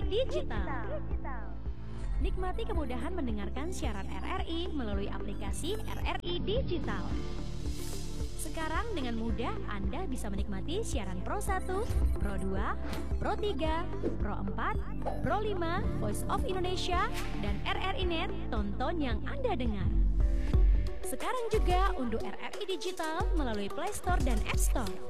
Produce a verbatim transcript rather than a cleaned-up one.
Digital. Nikmati kemudahan mendengarkan siaran R R I melalui aplikasi R R I Digital. Sekarang dengan mudah Anda bisa menikmati siaran Pro satu, Pro dua, Pro tiga, Pro empat, Pro lima, Voice of Indonesia, dan R R I Net, tonton yang Anda dengar. Sekarang juga unduh R R I Digital melalui Play Store dan App Store.